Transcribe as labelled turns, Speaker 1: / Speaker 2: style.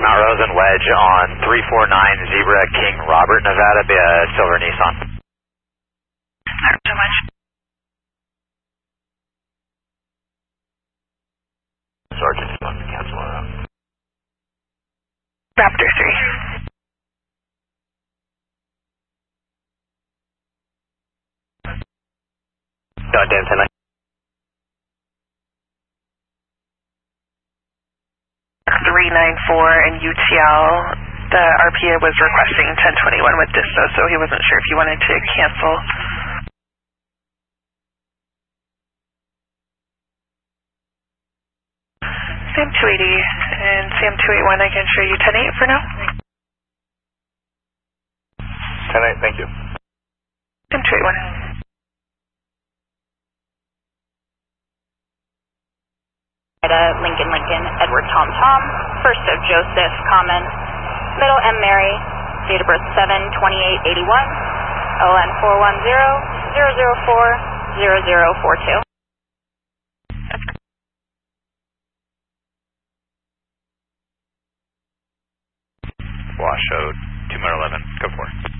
Speaker 1: Mount Rose and Wedge on 349 Zebra King Robert, Nevada, be a silver Nissan.
Speaker 2: Thanks so much.
Speaker 1: Sergeant, just want to cancel it out.
Speaker 2: Raptor 3.
Speaker 1: Dan 10.
Speaker 2: 394 and UTL, the RPA was requesting 1021 with Disto, so he wasn't sure if you wanted to cancel. Sam 280 and Sam 281, I can show you 10-8 for now.
Speaker 1: 10-8, thank you.
Speaker 2: Sam 281.
Speaker 3: Lincoln, Edward Tom, first of Joseph, Common, middle M Mary, date of birth 7/28/81, ON 410-004-0042.
Speaker 1: Washoe 211, go for it.